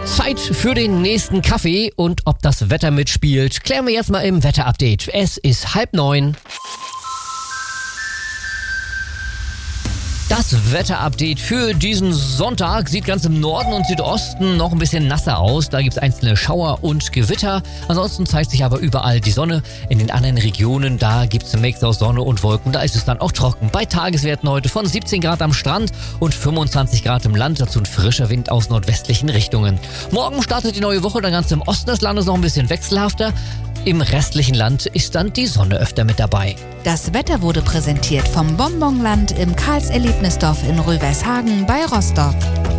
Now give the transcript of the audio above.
Zeit für den nächsten Kaffee und ob das Wetter mitspielt, klären wir jetzt mal im Wetterupdate. Es ist 8:30. Das Wetterupdate für diesen Sonntag sieht ganz im Norden und Südosten noch ein bisschen nasser aus. Da gibt es einzelne Schauer und Gewitter. Ansonsten zeigt sich aber überall die Sonne. In den anderen Regionen, da gibt es einen Mix aus Sonne und Wolken. Da ist es dann auch trocken. Bei Tageswerten heute von 17 Grad am Strand und 25 Grad im Land. Dazu ein frischer Wind aus nordwestlichen Richtungen. Morgen startet die neue Woche dann ganz im Osten des Landes noch ein bisschen wechselhafter. Im restlichen Land ist dann die Sonne öfter mit dabei. Das Wetter wurde präsentiert vom Bonbonland im Karls-Erlebnisdorf in Rövershagen bei Rostock.